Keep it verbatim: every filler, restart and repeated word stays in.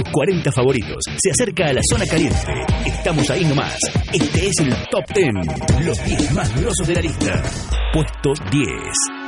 nuestros cuarenta favoritos. Se acerca a la zona caliente. Estamos ahí nomás. Este es el Top diez. Los diez más grosos de la lista. Puesto diez.